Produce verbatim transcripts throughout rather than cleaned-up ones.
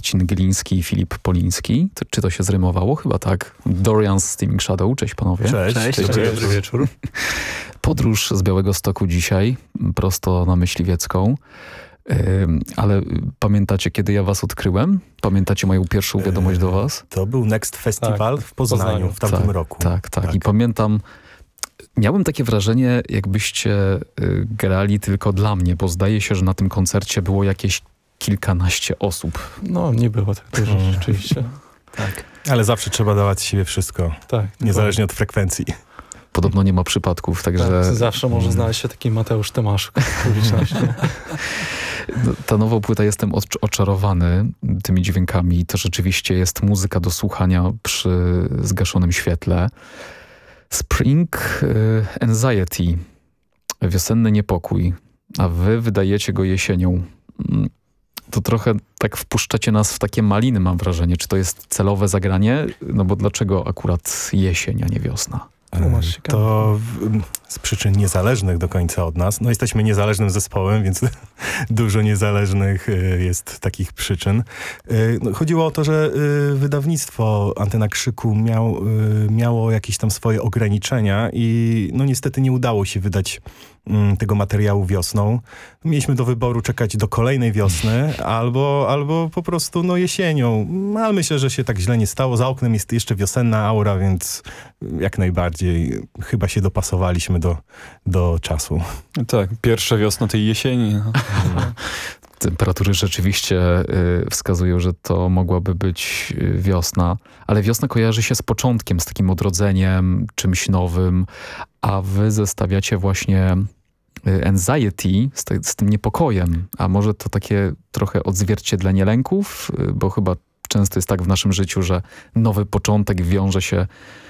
Marcin Gliński i Filip Poliński. To, czy to się zrymowało? Chyba tak. Dorian Steaming Shadow. Cześć panowie. Cześć. Cześć. Cześć. Dobry, dobry wieczór. Podróż z Białegostoku dzisiaj, prosto na Myśliwiecką. Ale pamiętacie, kiedy ja was odkryłem? Pamiętacie moją pierwszą wiadomość do was? To był Next Festival tak, w Poznaniu, Poznaniu w tamtym tak, roku. Tak, tak, tak. I pamiętam, miałem takie wrażenie, jakbyście grali tylko dla mnie, bo zdaje się, że na tym koncercie było jakieś kilkanaście osób. No, nie było tak dużo, hmm. rzeczywiście. Tak. Ale zawsze trzeba dawać z siebie wszystko, tak, niezależnie od frekwencji. Podobno nie ma przypadków, także... Tak, zawsze może znaleźć się taki Mateusz Tomaszuk w publiczności. Ta nowa płyta, jestem oczarowany tymi dźwiękami. To rzeczywiście jest muzyka do słuchania przy zgaszonym świetle. Spring Anxiety, wiosenny niepokój, a wy wydajecie go jesienią. To trochę tak wpuszczacie nas w takie maliny, mam wrażenie. Czy to jest celowe zagranie? No bo dlaczego akurat jesień, a nie wiosna? To w, z przyczyn niezależnych do końca od nas. No jesteśmy niezależnym zespołem, więc dużo niezależnych jest takich przyczyn. No, chodziło o to, że wydawnictwo Antena Krzyku miał, miało jakieś tam swoje ograniczenia i no niestety nie udało się wydać tego materiału wiosną. Mieliśmy do wyboru czekać do kolejnej wiosny albo, albo po prostu no jesienią. Ale myślę, że się tak źle nie stało. Za oknem jest jeszcze wiosenna aura, więc jak najbardziej chyba się dopasowaliśmy do, do czasu. Tak, pierwsza wiosna tej jesieni. No. Temperatury rzeczywiście y, wskazują, że to mogłaby być wiosna, ale wiosna kojarzy się z początkiem, z takim odrodzeniem, czymś nowym, a wy zestawiacie właśnie y, anxiety z, te, z tym niepokojem, a może to takie trochę odzwierciedlenie lęków, y, bo chyba często jest tak w naszym życiu, że nowy początek wiąże się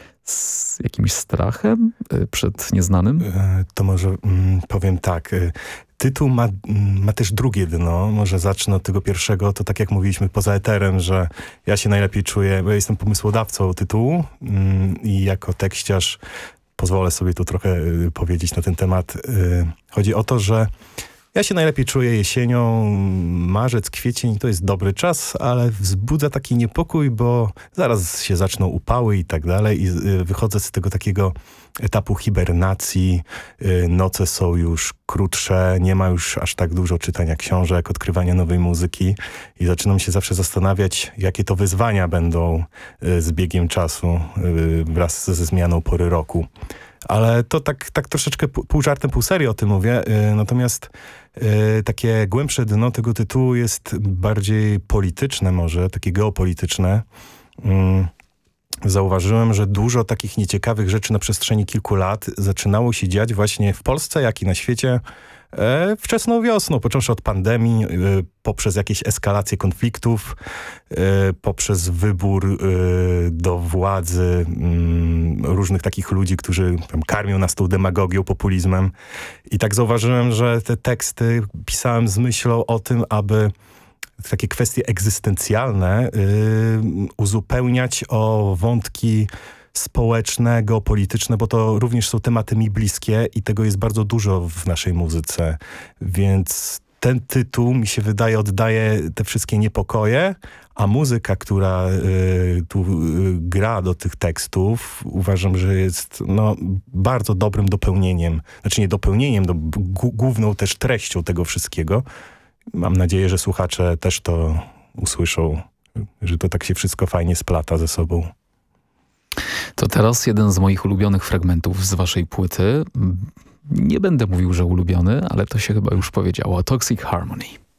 z jakimś strachem y, przed nieznanym? To może mm, powiem tak. Tytuł ma, ma też drugie dno. Może zacznę od tego pierwszego. To tak jak mówiliśmy poza eterem, że ja się najlepiej czuję, bo ja jestem pomysłodawcą tytułu mm, i jako tekściarz pozwolę sobie tu trochę y, powiedzieć na ten temat. Y, chodzi o to, że ja się najlepiej czuję jesienią, marzec, kwiecień to jest dobry czas, ale wzbudza taki niepokój, bo zaraz się zaczną upały i tak dalej i y, wychodzę z tego takiego etapu hibernacji, y, noce są już krótsze, nie ma już aż tak dużo czytania książek, odkrywania nowej muzyki i zaczynam się zawsze zastanawiać, jakie to wyzwania będą y, z biegiem czasu y, wraz ze zmianą pory roku. Ale to tak, tak troszeczkę pół żartem, pół serio o tym mówię. Yy, natomiast yy, takie głębsze dno tego tytułu jest bardziej polityczne może, takie geopolityczne. Yy, zauważyłem, że dużo takich nieciekawych rzeczy na przestrzeni kilku lat zaczynało się dziać właśnie w Polsce, jak i na świecie e, wczesną wiosną, począwszy od pandemii, e, poprzez jakieś eskalacje konfliktów, e, poprzez wybór e, do władzy m, różnych takich ludzi, którzy tam karmią nas tą demagogią, populizmem. I tak zauważyłem, że te teksty pisałem z myślą o tym, aby takie kwestie egzystencjalne y, uzupełniać o wątki społeczne, geopolityczne, bo to również są tematy mi bliskie i tego jest bardzo dużo w naszej muzyce. Więc ten tytuł, mi się wydaje, oddaje te wszystkie niepokoje, a muzyka, która y, tu y, gra do tych tekstów, uważam, że jest no, bardzo dobrym dopełnieniem. Znaczy nie dopełnieniem, do, główną też treścią tego wszystkiego. Mam nadzieję, że słuchacze też to usłyszą, że to tak się wszystko fajnie splata ze sobą. To teraz jeden z moich ulubionych fragmentów z waszej płyty. Nie będę mówił, że ulubiony, ale to się chyba już powiedziało. Toxic Harmony.